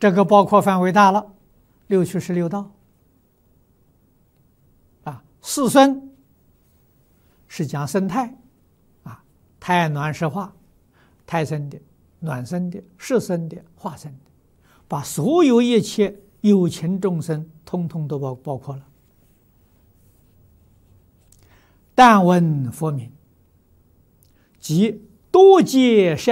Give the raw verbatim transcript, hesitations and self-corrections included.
这个包括范围大了，六趣十六道啊。四生是讲生态啊，胎暖湿化，胎生的、暖生的、湿生的、化生的，把所有一切有情众生通通都包包括了。但闻佛名，即多劫善